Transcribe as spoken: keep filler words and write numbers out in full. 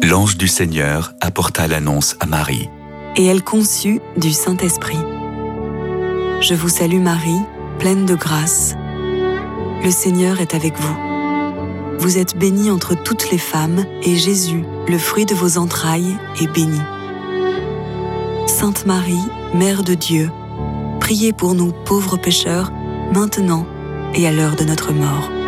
L'ange du Seigneur apporta l'annonce à Marie. Et elle conçut du Saint-Esprit. Je vous salue Marie, pleine de grâce. Le Seigneur est avec vous. Vous êtes bénie entre toutes les femmes, et Jésus, le fruit de vos entrailles, est béni. Sainte Marie, Mère de Dieu, priez pour nous pauvres pécheurs, maintenant et à l'heure de notre mort.